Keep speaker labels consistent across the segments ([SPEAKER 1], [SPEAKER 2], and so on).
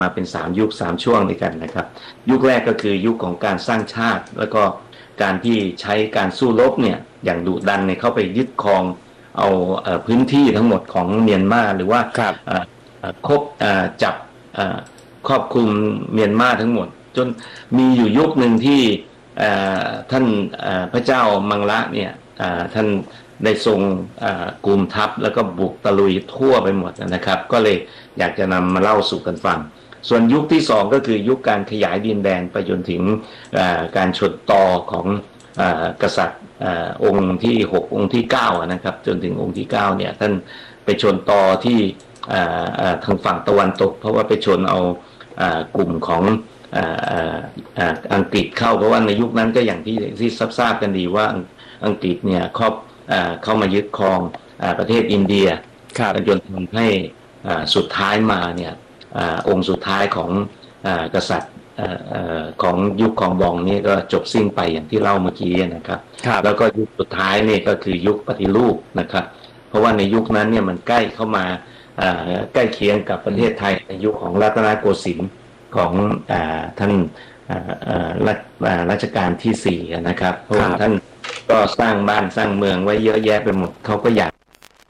[SPEAKER 1] มาเป็น3 ยุค 3 ช่วงด้วยกันนะครับยุคแรกก็คือยุคของการสร้างชาติแล้วก็การที่ใช้การสู้รบเนี่ยอย่างดุดันเนี่ยเข้าไปยึดครองเอาพื้นที่ทั้งหมดของเมียนมาหรือว่า
[SPEAKER 2] ครับ
[SPEAKER 1] ครบจับครอบคลุมเมียนมาทั้งหมดจนมีอยู่ยุคหนึ่งที่ท่านพระเจ้ามังละเนี่ยท่านได้ทรงกลุ่มทัพแล้วก็บุกตะลุยทั่วไปหมดนะครับก็เลยอยากจะนำมาเล่าสู่กันฟังส่วนยุคที่2ก็คือยุคการขยายดินแดนไปจนถึงการชนต่อของกษัตริย์องค์ที่6องค์ที่9นะครับจนถึงองค์ที่9เนี่ยท่านไปชนต่อที่ทางฝั่งตะวันตกเพราะว่าไปชนเอากลุ่มของอังกฤษเข้าเพราะว่าในยุคนั้นก็อย่างที่ทราบกันดีว่าอังกฤษเนี่ยเข้ามายึดครองประเทศอินเดียจนทำให้สุดท้ายมาเนี่ยองค์สุดท้ายของกษัตริย์ของยุคของบองนี่ก็จบสิ้นไปอย่างที่เล่าเมื่อกี้นะครับแล้วก็ยุคสุดท้ายนี่ก็คือยุคปฏิรูปนะครับเพราะว่าในยุคนั้นเนี่ยมันใกล้เข้ามาใกล้เคียงกับประเทศไทยในยุคของรัตนโกสินทร์ของท่านรัชกาลที่4นะครับเพราะว่าท่านก็สร้างบ้านสร้างเมืองไว้เยอะแยะไปหมดเขาก็อยาก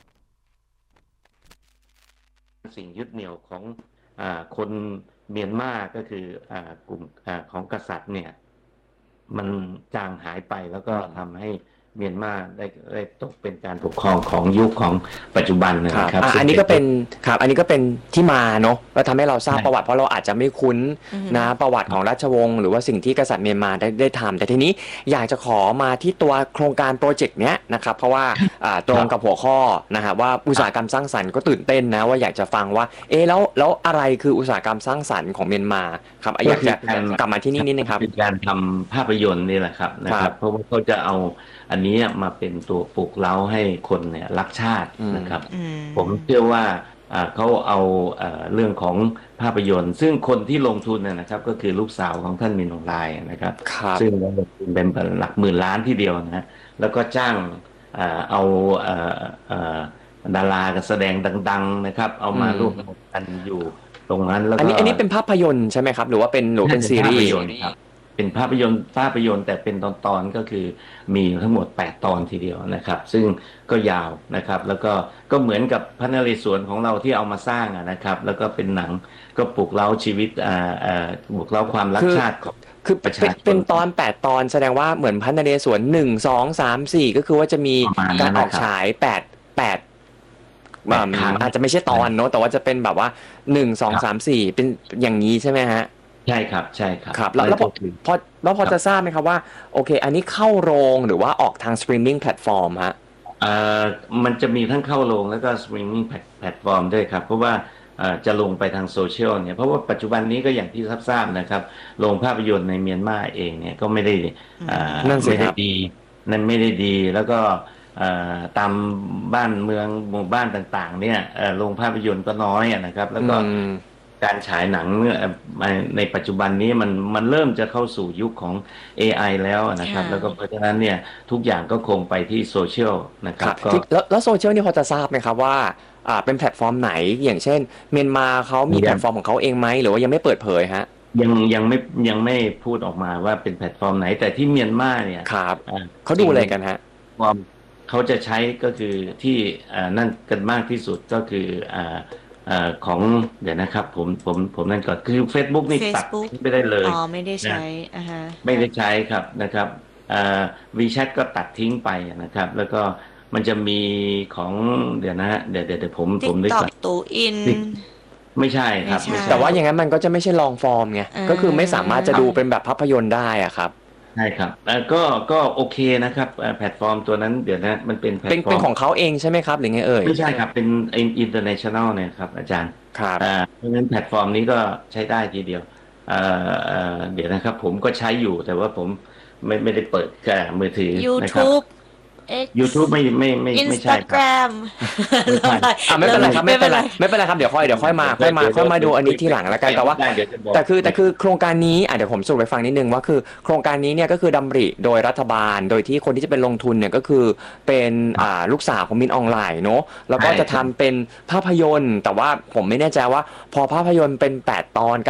[SPEAKER 1] สิ่งยึดเหนี่ยวของคนเมียนมาก็คือกลุ่มของกษัตริย์เนี่ยมันจางหายไปแล้วก็ทำให้เมียนมาได้ตกเป็นการปกครองของยุคของปัจจุบันนะครับ
[SPEAKER 2] อันนี้ก็เป็นครับอันนี้ก็เป็นที่มาเนาะแล้วทำให้เราทราบประวัติเพราะเราอาจจะไม่คุ้นนะประวัติของราชวงศ์หรือว่าสิ่งที่กษัตริย์เมียนมาได้ทำแต่ทีนี้อยากจะขอมาที่ตัวโครงการโปรเจกต์เนี้ยนะครับเพราะว่าตรงกับหัวข้อนะฮะว่าอุตสาหกรรมสร้างสรรค์ก็ตื่นเต้นนะว่าอยากจะฟังว่าแล้วอะไรคืออุตสาหกรรมสร้างสรรค์ของเมียนมาครับอยากจะกลับมาที่นี่นิดนึงครับ
[SPEAKER 1] เป็นการทำภาพยนตร์นี่แหละครับนะครับเพราะว่าเขาจะเอาอันนี้มาเป็นตัวปลุกเร้าให้คนเนี่ยรักชาตินะครับผมเชื่อว่าเขาเอาเรื่องของภาพยนตร์ซึ่งคนที่ลงทุนนะครับก็คือลูกสาวของท่านมินออนไลน์นะครับซึ่งลงทุนเป็นหลักหมื่นล้านทีเดียวนะแล้วก็จ้างเอาดารากับแสดงดังๆนะครับเอามาร่วมกันอยู่ตรงนั้นแล้วก็
[SPEAKER 2] อันนี้เป็นภาพยนตร์ใช่ไหมครับหรือว่าเป็นซีรีส์
[SPEAKER 1] เป็นภาพยนตร์แต่เป็นตอนก็คือมีทั้งหมด8 ตอนทีเดียวนะครับซึ่งก็ยาวนะครับแล้วก็เหมือนกับพระนเรศวรของเราที่เอามาสร้างนะครับแล้วก็เป็นหนังก็ปลุกเร้าชีวิตปลุกเร้าความรักชาติของ
[SPEAKER 2] คือเป็นตอน8 ตอนแสดงว่าเหมือนพระนเรศวร1 2 3 4ก็คือว่าจะมีการออกฉาย8อาจจะไม่ใช่ตอนเนอะแต่ว่าจะเป็นแบบว่า1 2 3 4เป็นอย่างนี้ใช่ไหมฮะ
[SPEAKER 1] ใช่ครับใช่ครับ
[SPEAKER 2] ครับแล้วพอจะทราบไหมครับว่าโอเคอันนี้เข้าโรงหรือว่าออกทางสตรีมมิ่งแพลตฟอร์มฮะ
[SPEAKER 1] มันจะมีทั้งเข้าโรงแล้วก็สตรีมมิ่งแพลตฟอร์มด้วยครับเพราะว่าจะลงไปทางโซเชียลเนี่ยเพราะว่าปัจจุบันนี้ก็อย่างที่ทราบนะครับโรงภาพยนตร์ในเมียนมาเองเนี่ยก็ไม่ได้ดีนั่นไม่ได้ดีแล้วก็ตามบ้านเมืองหมู่บ้านต่างๆเนี่ยโรงภาพยนตร์ก็น้อยนะครับแล้วก็การฉายหนังในปัจจุบันนี้มันเริ่มจะเข้าสู่ยุคของ AI แล้วนะครับแล้วก็เพราะฉะนั้นเนี่ยทุกอย่างก็คงไปที่โซเชียลนะครับ
[SPEAKER 2] แล้วโซเชียลนี่พอจะทราบไหมครับว่าเป็นแพลตฟอร์มไหนอย่างเช่นเมียนมาเขามีแพลตฟอร์มของเขาเองไหมหรือว่ายังไม่เปิดเผยฮะ
[SPEAKER 1] ยังไม่พูดออกมาว่าเป็นแพลตฟอร์มไหนแต่ที่เมียนมาเนี่ย
[SPEAKER 2] ครับเขาดูอะไรกันฮะ
[SPEAKER 1] เขาจะใช้ก็คือที่นั่นกันมากที่สุดก็คือของเดี๋ยวนะครับผมนั่นก่อนคือ Facebook นี่ตัดไม่ได้เลย
[SPEAKER 3] ไม่ได้ใช้
[SPEAKER 1] ไม่ได้ใช้ครับนะครับWeChat ก็ตัดทิ้งไปนะครับแล้วก็มันจะมีของเดี๋ยวนะเดี๋ยวผมได้ก่อน
[SPEAKER 3] ตูอิน
[SPEAKER 1] ไม่ใช่ครับ
[SPEAKER 2] แต่ว่าอย่างนั้นมันก็จะไม่ใช่ลองฟอร์มไงก็คือไม่สามารถจะดูเป็นแบบภาพยนตร์ได้อะครับ
[SPEAKER 1] ใช่ครับก็โอเคนะครับแพลตฟอร์มตัวนั้นเดี๋ยวนะมันเป็นแพลตฟอร์ม
[SPEAKER 2] เป็นของเขาเองใช่ไหมครับหรือไงเอ่ย
[SPEAKER 1] ไม่ใช่ครับเป็น international เนี่ยครับอาจารย์
[SPEAKER 2] ครับ
[SPEAKER 1] เพราะฉะนั้นแพลตฟอร์มนี้ก็ใช้ได้ทีเดียวเดี๋ยวนะครับผมก็ใช้อยู่แต่ว่าผมไม่ได้เปิดมือถือนะครับ
[SPEAKER 3] YouTube X
[SPEAKER 1] YouTube ไม่ใช่ครับ
[SPEAKER 3] Instagram
[SPEAKER 2] ไม่เป็นไรครับไม่เป็นไรครับเดี๋ยวค่อยมาดูอันนี้ทีหลังแล้วกันแต่ว่า
[SPEAKER 1] เดี๋ยวจะบอก
[SPEAKER 2] แต่คือโครงการนี้เดี๋ยวผมสรุปไปฟังนิดนึงว่าคือโครงการนี้เนี่ยก็คือดำริโดยรัฐบาลโดยที่คนที่จะเป็นลงทุนเนี่ยก็คือเป็นลูกสาวของมินออนไลน์เนาะแล้วก็จะทำเป็นภาพยนตร์แต่ว่าผมไม่แน่ใจว่าพอภาพยนตร์เป็น8 ตอน